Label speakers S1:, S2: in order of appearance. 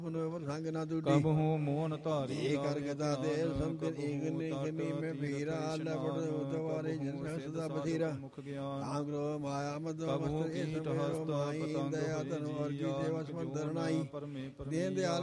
S1: ਸੰਗ ਨਾ ਤੁਡੀ
S2: ਕਬਹੂ ਮੋਹਨ ਧਾਰੀ
S1: ਇਹ ਕਰ ਗਦਾ ਦੇ ਸੰਤਨ ਏਗਨੇ ਗਨੀ ਮੈਂ ਭੀਰਾ ਲਵੜ ਉਦਵਾਰੇ ਜਨ ਸਦਾ ਬਥੀਰਾ
S2: ਮੁਖ ਗਿਆਨ
S1: ਆਗਰੋ ਮਾਇਆ ਮਦ
S2: ਕਬਹੂ
S1: ਮਸਤ ਇਹ
S2: ਕੀਟ
S1: ਸਮੇਰੋ
S2: ਹਸਤਾ
S1: ਮਾਈ
S2: ਪਤੰਗ
S1: ਦਇਆ ਤਨ ਔਰ ਜੀ ਦੇਵ ਸਮੰਦਰਨਾਈ ਦੇਨ ਦਿਆਲ